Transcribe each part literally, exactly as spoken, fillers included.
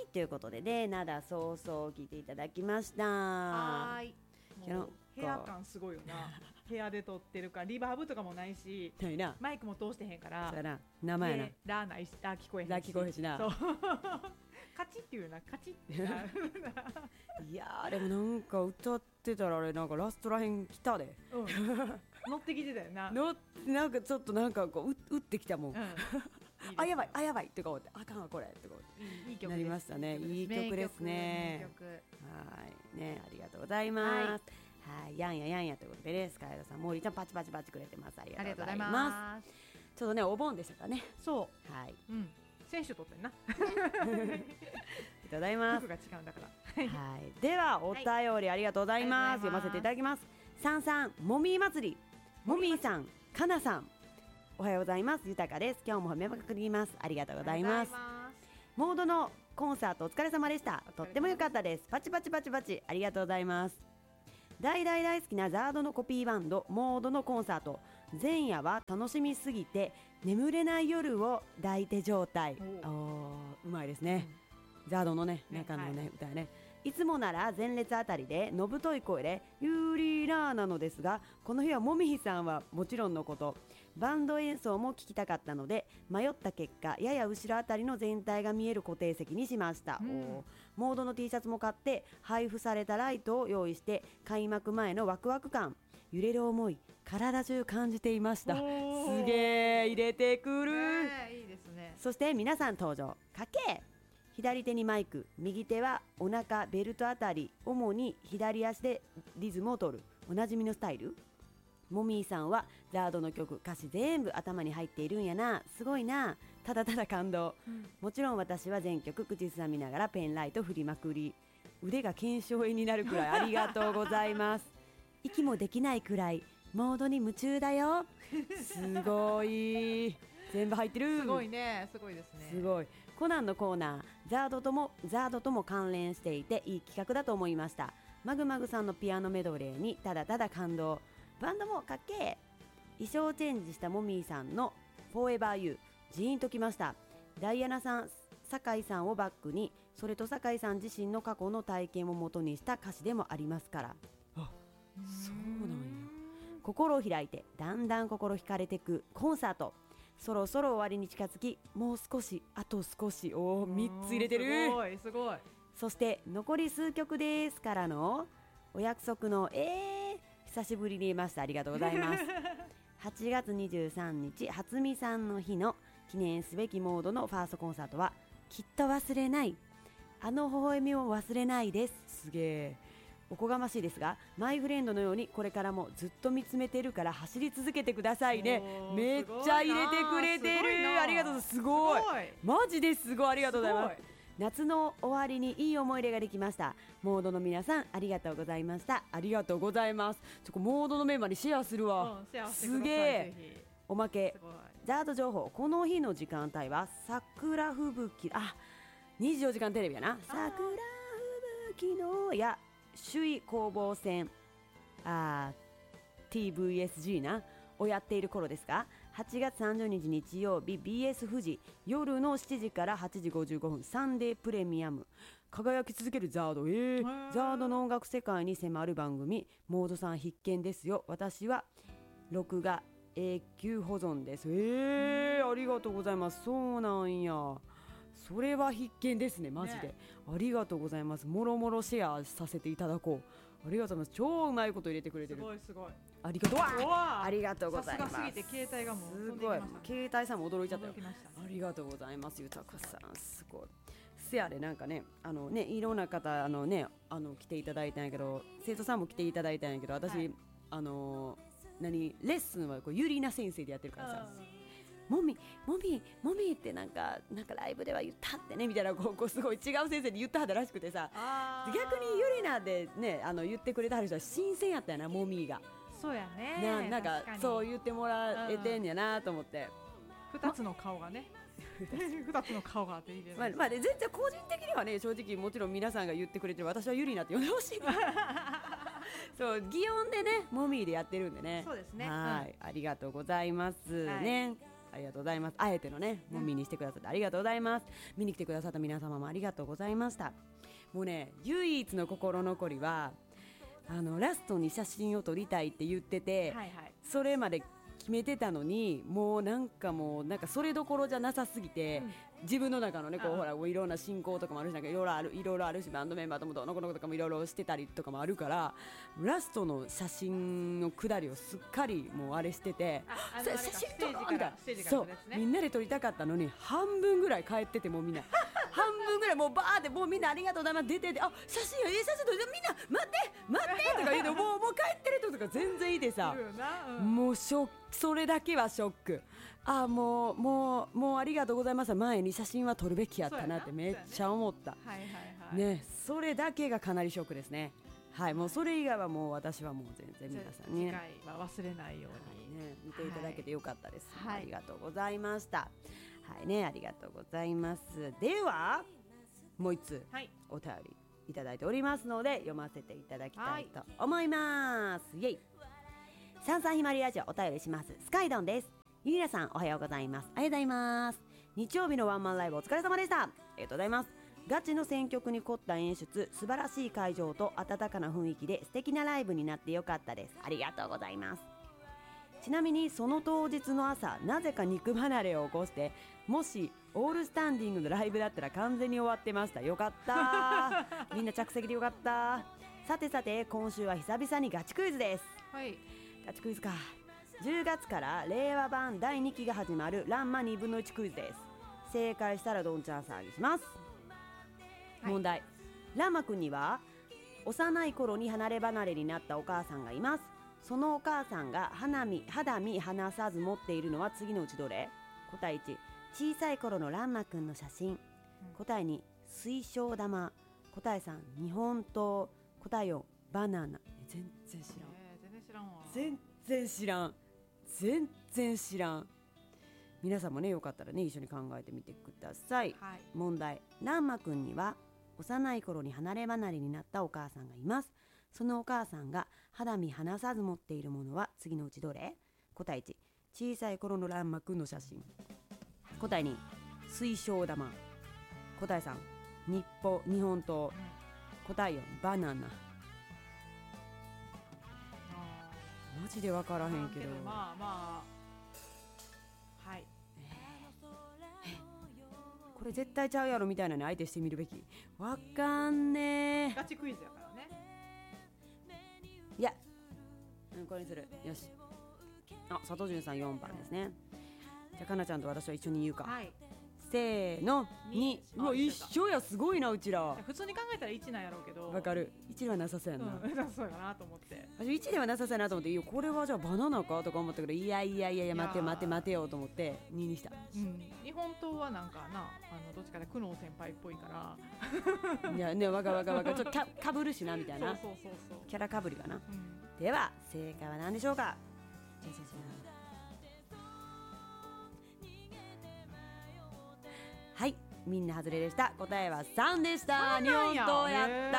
ということでね、灘そうそう聞いていただきました。 はーい。もう部屋感すごいよな。部屋で撮ってるからリバーブとかもないし、 ないな、 マイクも通してへんから。 そうやな、生やな、 でラーないし、ラー聞こえへんし。 ラー聞こえへんしな。 そうカチっていうな、カチってな。 いやーでもなんか歌ってたらあれなんかラストらへん来たで、 うん、乗ってきてたよな。 のなんかちょっとなんかこう 打, 打ってきたもん、 うん、いいあやばいあやばいとか思って、あかんわこれとか思っていい、いい曲です。 なりましたね。いい曲ですね。 名曲、名曲。 はいね、ありがとうございます。はい、やんややんやということでね、スカイラさん、モーリーちゃんパチパチパチくれてます。ありがとうございます。 ます。 ちょっとねお盆でしたかね。 そう、 はい、 うん、選手取ってんな。 ありがとうございます。 服が違うんだから。 はい、ではお便りありがとうございます。読ませていただきます。さんさんもみー祭り、もみーさん、かなさん、おはようございます。ゆたかです。今日も褒めまくります。ありがとうございます。モードのコンサートお疲れ様でした。とっても良かったです。パチパチパチパチ、ありがとうございます。大大大好きなザードのコピーバンドモードのコンサート、前夜は楽しみすぎて眠れない夜を抱いて状態。おうまいですね、うん、ザードのね中のね、はい、歌ね。いつもなら前列あたりでのぶとい声でユーリーラーなのですが、この日はもみひさんはもちろんのことバンド演奏も聞きたかったので、迷った結果やや後ろあたりの全体が見える固定席にしました、うん、モードの T シャツも買って配布されたライトを用意して開幕前のワクワク感、揺れる思い体中感じていました。すげー入れてくる、 ね、いいですね。 そして皆さん登場かけ、左手にマイク、右手はお腹ベルトあたり、主に左足でリズムを取るおなじみのスタイル。もみーさんはザードの曲歌詞全部頭に入っているんやな、すごいな、ただただ感動、うん、もちろん私は全曲口ずさみながらペンライト振りまくり、腕が腱鞘炎になるくらいありがとうございます。息もできないくらいモードに夢中だよ。すごい全部入ってる。 すごいね、すごいですね。 すごい。コナンのコーナーザードともザードとも関連していていい企画だと思いました。マグマグさんのピアノメドレーにただただ感動、バンドもかっけー。衣装チェンジしたもみーさんのフォーエバーユー、ジーンときました。ダイアナさん、酒井さんをバックに、それと酒井さん自身の過去の体験を元にした歌詞でもありますから。あ、そうなんや。心を開いてだんだん心惹かれていくコンサート、そろそろ終わりに近づき、もう少しあと少し、おーみっつ入れてる。 すごいすごい。そして残り数曲ですからのお約束のえー久しぶりに言いました。ありがとうございます。はちがつにじゅうさんにち初見さんの日の記念すべきモードのファーストコンサートはきっと忘れない、あの微笑みを忘れないです。すげえおこがましいですが、マイフレンドのようにこれからもずっと見つめてるから走り続けてくださいね。めっちゃ入れてくれてる。ありがとう。すごい、マジですごい、ありがとうございます。夏の終わりにいい思い出ができました。モードの皆さんありがとうございました。ありがとうございます。ちょっとモードのメンバーにシェアするわ、うん、すげえ。おまけザード情報、この日の時間帯は桜吹雪、あにじゅうよじかんテレビやな。桜吹雪のや首位攻防戦、あ ティーブイエスジー なをやっている頃ですが、はちがつさんじゅうにち日曜日 ビーエス 富士夜のしちじからはちじごじゅうごふんサンデープレミアム、輝き続けるザード、えー、ザードの音楽世界に迫る番組、モードさん必見ですよ。私は録画永久保存です。えー、ありがとうございます。そうなんや、それは必見ですね、マジで、ね、ありがとうございます。もろもろシェアさせていただこう。ありがとうございます。超うまいこと入れてくれてる。 すごいすごい、 ありがとう。ありがとうございます。 さすがすぎて携帯がもうすごい、携帯さんも驚いちゃったよ。 驚きました。 ありがとうございます。ゆたかさんすごい。せやでなんかね、あのね、いろんな方あのね、あの来ていただいたんやけど、生徒さんも来ていただいたんやけど、私、はい、あの何レッスンはこうゆりな先生でやってるからさ、もみもみもみってなんかなんかライブでは言ったってねみたいな、こうこうすごい違う先生に言ったはったらしくてさ、逆にゆりなでね、あの言ってくれたはる人は新鮮やったよな、もみが。 そうやね、 な, なんかそう言ってもらえてんやなと思って、 ふたつの顔がねふたつの顔があっていいですね。 まあまあ、全然個人的にはね、正直もちろん皆さんが言ってくれてる、私はゆりなって呼んでほしいそう擬音でね、もみでやってるんでね。 そうですね、 はい、うん、ありがとうございます、 はい、 ね。 ありがとうございます。あえてのねもう見にしてくださってありがとうございます。見に来てくださった皆様もありがとうございました。もうね唯一の心残りはあのラストに写真を撮りたいって言ってて、 はいはい、 それまで決めてたのにもうなんかもうなんかそれどころじゃなさすぎて、うん、自分の中のねこうほらいろんな進行とかもあるしなんかいろいろあるいろいろあるしバンドメンバーともどの子の子とかもいろいろしてたりとかもあるからラストの写真のくだりをすっかりもうあれしててああの写真撮ろうみたいなそうみんなで撮りたかったのに半分ぐらい帰っててもうみんな半分ぐらいもうバーってもうみんなありがとうございます出ててあ写真やええ写真撮りみんな待って待ってとか言うてもうもう帰ってる人とか全然いいでさ、うん、もうショックそれだけはショックあもうもうもうありがとうございます前に写真は撮るべきやったなってめっちゃ思った、 はいはいはいね、それだけがかなりショックですね。はい、もうそれ以外はもう私はもう全然皆さんに、ね、 次回は忘れないように、 はいね、見ていただけてよかったです、 はい、 ありがとうございました。はいね、ありがとうございます。ではもう一つお便りいただいておりますので読ませていただきたいと思います、はい、イエイさんさんひまりラジオお便りします。スカイドンです。ゆりなさんおはようございます。ありがとうございます。日曜日のワンマンライブお疲れ様でした。ありがとうございます。ガチの選曲に凝った演出、素晴らしい会場と温かな雰囲気で素敵なライブになってよかったです。ありがとうございます。ちなみにその当日の朝なぜか肉離れを起こしてもしオールスタンディングのライブだったら完全に終わってました。よかったみんな着席でよかった。さてさて今週は久々にガチクイズです。 はい、 ガチクイズか。じゅうがつから令和版だいにきが始まるランマにぶんのいちクイズです。正解したらどんちゃん騒ぎします、はい、問題。ランマくんには幼い頃に離れ離れになったお母さんがいます。そのお母さんが肌身肌身離さず持っているのは次のうちどれ？答えいち、小さい頃のランマくんの写真。答えに、水晶玉。答えさん、日本刀。答えよん、バナナ。全然知らん、 えー、全然知らんわ。 全然知らん全然知らん。皆さんもねよかったらね一緒に考えてみてください、 はい、 問題。ランマくんには幼い頃に離れ離れになったお母さんがいます。そのお母さんが肌身離さず持っているものは次のうちどれ？答えいち、小さい頃のランマくんの写真。答えに、水晶玉。答えさん、日本日本刀、うん、答えよん、バナナ。マジで分からへんけど、 まあまあはい、 えー、これ絶対ちゃうやろみたいなの相手してみるべき。わかんねえ。 ガチクイズやからね。 いや、うん、これにする。よし。あ、佐藤潤さんよんばんですね。じゃあかなちゃんと私は一緒に言うか、 はい、 せーのに。うわ一緒や、すごいなうちら。 普通に考えたらいちなんやろうけど。 わかる、いちではなさそうやな、 うん、なさそうやなと思って。 私いちではなさそうやなと思って、いやこれはじゃあバナナかとか思ったけど、いやいやいやいや待てよ待て待てよと思ってににした、 うん、日本刀はなんかな、あのどっちかで久能先輩っぽいからいやね、わかわかわか、ちょっとかかぶるしなみたいな。 そうそうそうそう、 キャラかぶりかな、 うん、 では正解は何でしょうか。じゃじゃじゃはい、みんな外れでした。答えはさんでした。日本刀やった。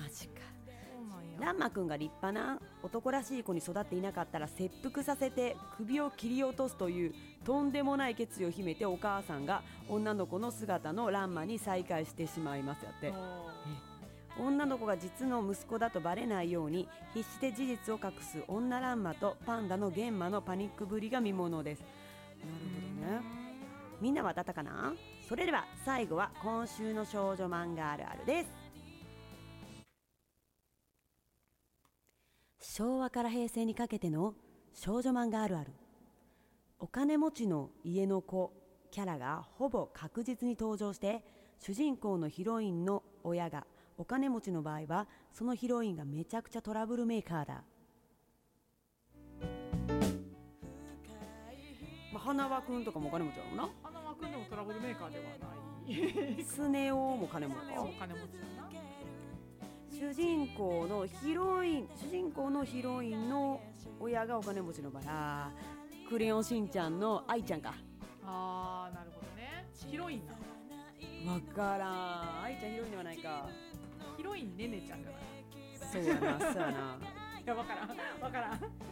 マジか。ランマくんが立派な男らしい子に育っていなかったら切腹させて首を切り落とすというとんでもない決意を秘めて、お母さんが女の子の姿のランマに再会してしまいますやって。女の子が実の息子だとバレないように必死で事実を隠す女ランマとパンダのゲンマのパニックぶりが見ものです。なるほどね。みんなは当たったかな。それでは最後は今週の少女漫画あるあるです。昭和から平成にかけての少女漫画あるある。お金持ちの家の子キャラがほぼ確実に登場して、主人公のヒロインの親がお金持ちの場合はそのヒロインがめちゃくちゃトラブルメーカーだ。まあ、花輪くんとかもお金持ちだろうな。 花輪くんでもトラブルメーカーではないスネ夫も金持ちだ。 お金持ちだな。 主人公のヒロイン主人公のヒロインの親がお金持ちのバラ、クレヨンしんちゃんの愛ちゃんか。 あー、なるほどね。ヒロインな。 わからん。愛ちゃんヒロインではないか。 ヒロインねねちゃんじゃない。 そうやなそうやな。 いやわからんわからん。 ヒ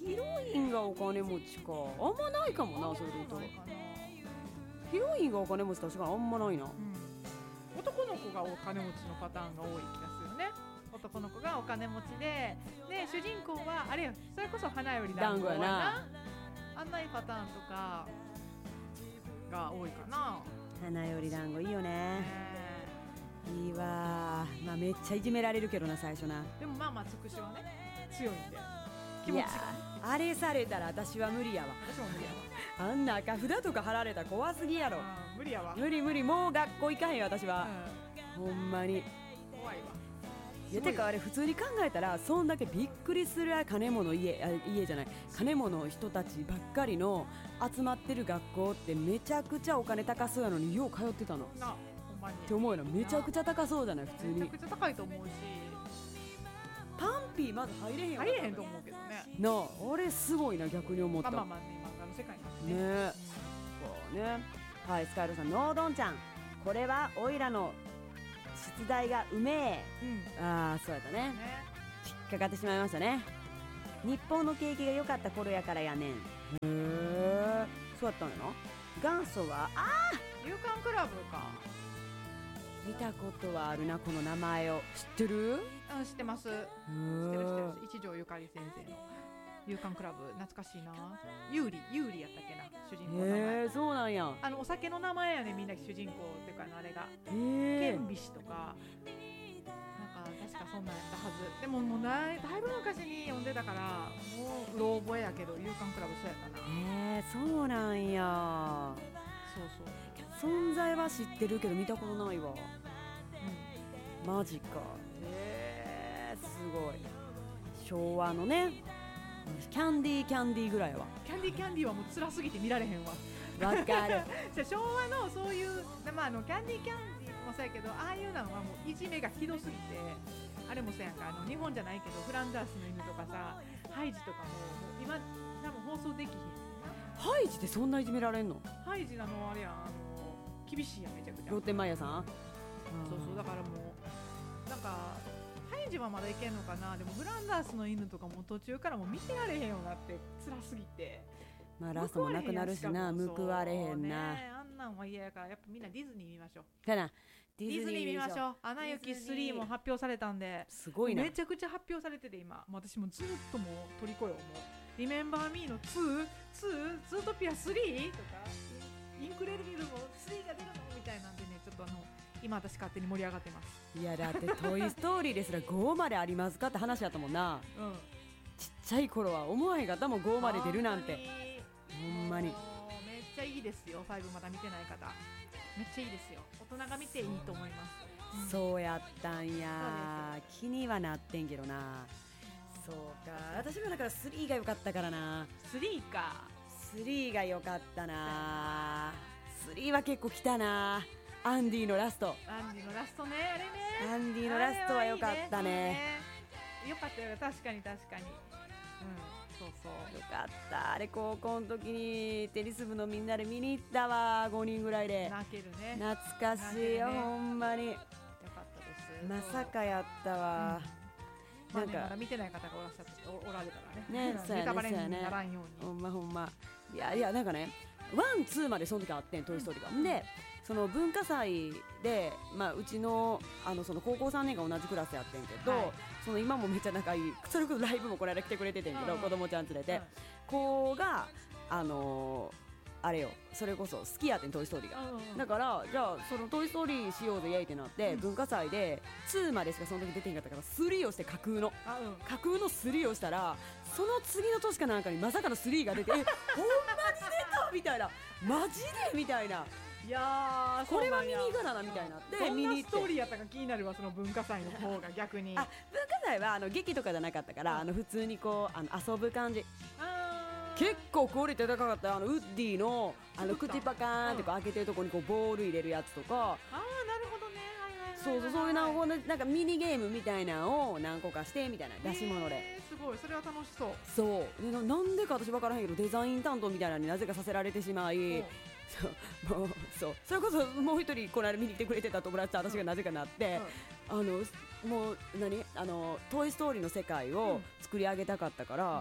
ヒロインがお金持ちかあんまないかもな。それで言うとないかな、 ヒロインがお金持ち確かにあんまないな。 うん、男の子がお金持ちのパターンが多い気がするね。男の子がお金持ちで、で主人公はあれよ、それこそ花より団子やな。 団子やなあんないパターンとかが多いかな。 花より団子いいよね。 ねいいわ。まあめっちゃいじめられるけどな最初な。 でもまあまあつくしはね強いんで気持ちが。 いやあれされたら私は無理やわ。 私も無理やわ。 あんな赤札とか貼られたら怖すぎやろ。 うん、無理やわ。 無理無理、もう学校行かへんよ私は、ほんまに。 うん、怖いわ。 いやてかあれ普通に考えたらそんだけびっくりする金物家、あ家じゃない金物人たちばっかりの集まってる学校ってめちゃくちゃお金高そうやのによう通ってたのっな、ほんまに。 て思うよな。めちゃくちゃ高そうじゃない普通に。 めちゃくちゃ高いと思うし、 パンピーまず入れへんよな。 入れへんと思うけどね。 なあ、あれすごいな逆に思った。 まあまあまあね、漫画の世界なんでねね。 そうね。はい、スカイルさん、ノードンちゃん、これはオイラの出題がうめえ。 うん、 ああそうやったね。 ね。 引っかかってしまいましたね。日本の景気が良かった頃やからやねん。へえ、そうやったんやな。元祖はあ夕刊クラブか。 見たことはあるなこの名前を。知ってる？ うん、知ってます。知ってる知ってる。一条ゆかり先生の夕刊クラブ懐かしいな。有利有利やったっけな主人公の名前。 へえ、そうなんや。 あのお酒の名前やね、みんな主人公っていうかあれが。 へえ。 剣美師とか。なんか確かそんなんやったはず。でももうだいだいぶ昔に読んでたからもううろ覚えやけど、夕刊クラブそうやったな。 へえ、そうなんや。 そうそう。 存在は知ってるけど見たことないわ。 うマジか。へえ、すごい。昭和のね、キャンディーキャンディーぐらいはん、キャンディーキャンディーはもう辛すぎて見られへんわ。 わかる。 じゃあ昭和のそういう、まあ、あのキャンディーキャンディーもそうやけど、ああいうのはもういじめがひどすぎて、あれもそうやんか、あの日本じゃないけどフランダースの犬とかさ、ハイジとかももう今多分放送できひん。 ハイジってそんないじめられんの？ ハイジなのあれやん、あの厳しいやんめちゃくちゃ。 ロッテンマイヤーさん？ そうそう、だからもうなんかハイジはまだいけんのかな。でもフランダースの犬とかも途中からもう見てられへんようになって辛すぎて。 まあラストもなくなるしな、報われへんな。 ね、あんなんは嫌やから、やっぱみんなディズニー見ましょう。 かな。デディズニー見ましょう。アナ雪スリーも発表されたんで、 すごいな。 めちゃくちゃ発表されてて今、もう私もずっともう虜よ。もうリメンバーミーのツー、ツー、ズートピアスリーとか、インクレルビルもスリーが出るのみたいなんでね、ちょっとあの今私勝手に盛り上がってます。 いやだってトイストーリーですらごまでありますかって話やったもんな。 うん。 ちっちゃい頃は思わへんかったもんごまで出るなんて。ほんまに。 もうめっちゃいいですよ。ファイブまだ見てない方、めっちゃいいですよ。大人が見ていいと思います。うん、 そうやったんや。気にはなってんけどな。そうか、私もだからスリーが良かったからな。 スリーか。 スリーが良かったな。スリーは結構来たな。アンディのラスト。 アンディのラストね、あれね。 アンディのラストは良かったね。 良かったよ、確かに確かに。うん、そうそう。 よかった。あれ高校の時にテニス部のみんなで見に行ったわ。ごにんぐらいで。 泣けるね。 懐かしいよ、ね、ほんまに。よかったです。 まさかやったわ。 うん、なんか、まあね、まだ見てない方がおらっしゃっておられたらね。 ね、そうやね、 ネタバレにならんように。 ほんまほんま。いやいやなんかね、ワンツーまでその時あってん、トイストーリーが。うん、で。その文化祭で、まあ、うちの、あのその高校さんねんが同じクラスやってんけど、はい、その今もめっちゃ仲いい、それこそライブもこの間来てくれててんけど、うん、子供ちゃん連れて、うん、子が、あのー、あれよ、それこそ好きやってんトイストーリーが、うん、だからじゃあそのトイストーリーしようぜイエイってなって、うん、文化祭でツーまでしかその時出てんかったからスリーをして架空の、うん、架空のスリーをしたら、その次の年かなんかにまさかのスリーが出てえほんまに出たみたいな、マジでみたいな。いやこれは見に行かななみたいになって、 どんなストーリーやったか気になるわ、その文化祭の方が逆に。 あ、文化祭はあの劇とかじゃなかったから、うん、あの普通にこうあの遊ぶ感じ。あ結構クオリティ高かった。あのウッディのあの口パカーンってこう開けてるところにこうボール入れるやつとか。 ああ、なるほどね。 そうそう、そういうのなんかミニゲームみたいなのを何個かしてみたいな出し物で。 えー、すごい、それは楽しそう。 そうで な, なんでか私分からへんけどデザイン担当みたいなのになぜかさせられてしまい。そうもうそうそれこそもう一人この間見に来てくれてた友達と私がなぜかなって、うんうん、あのもう何あのトイストーリーの世界を作り上げたかったから、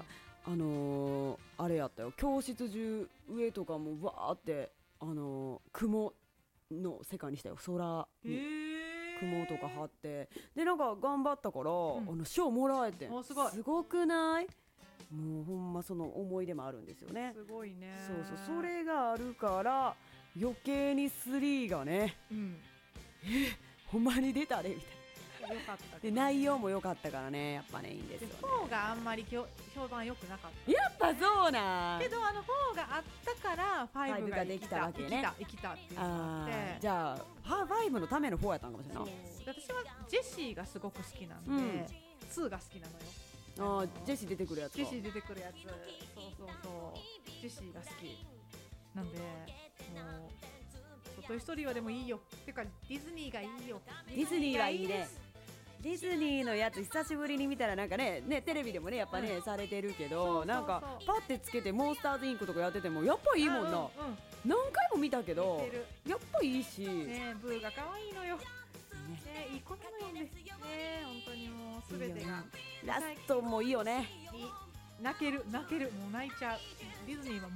あのー、あれやったよ、教室中上とかもわーってあのー、雲の世界にしたよ。空に雲とか張って、でなんか頑張ったから、うん、あの賞もらえてん。 すごい、 すごくない？もうほんまその思い出もあるんですよね。 すごいね。 そうそう、それがあるから余計にスリーがね、うん、えほんまに出たねみたいな。 よかった、ね、 で内容も良かったからね、やっぱねいいんですよね。 フォーがあんまり評判良くなかった。 やっぱそうなんけどあのフォーがあったからファイブができたわけね。生きた生きたっていうのがあって、 じゃあファイブのためのフォーやったんかもしれない。 私はジェシーがすごく好きなんで、うん、ツーが好きなのよ。 ああジェシー出てくるやつか。 ジェシー出てくるやつ、そうそうそう、ジェシーが好きなんで、もうトイストーリーはでもいいよ。てかディズニーがいいよ。 ディズニーはいいね。ディズニーのやつ久しぶりに見たらなんか ね, ねテレビでもねやっぱね、うん、されてるけど、そうそうそう、なんかパッてつけてモンスターズインクとかやっててもやっぱいいもんな、うんうん、何回も見たけどやっぱいいし、 ね、ブーが可愛いのよ、ねね、いい子なのよね、本当にもうすべてがいい、 ラストもいいよね。 泣ける泣ける、もう泣いちゃう。ディズニーは